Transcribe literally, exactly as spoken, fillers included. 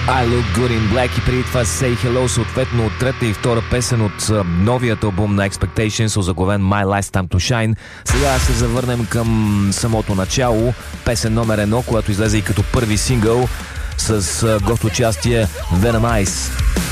I Look Good in Black и преди това Say Hello, съответно от трета и втора песен от новият албум на Expectations, озаглавен My Last Time to Shine. Сега се завърнем към самото начало, песен номер едно, която излезе и като първи сингъл с гост участие Venom Eyes.